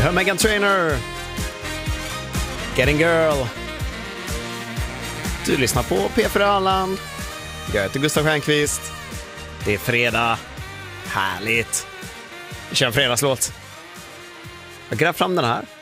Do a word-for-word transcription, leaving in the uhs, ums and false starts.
hör Meghan Trainor, Getting Girl. Du lyssnar på P fyra Halland. Jag heter Gustav Stjernqvist. Det är fredag. Härligt. Vi kör en fredagslåt. Jag gräver fram den här.